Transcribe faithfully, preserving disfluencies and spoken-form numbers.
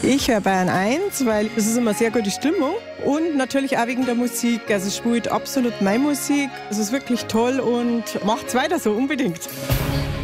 Ich höre Bayern eins, weil es ist immer sehr gute Stimmung und natürlich auch wegen der Musik. Also es spielt absolut meine Musik. Es ist wirklich toll und macht's weiter so, unbedingt.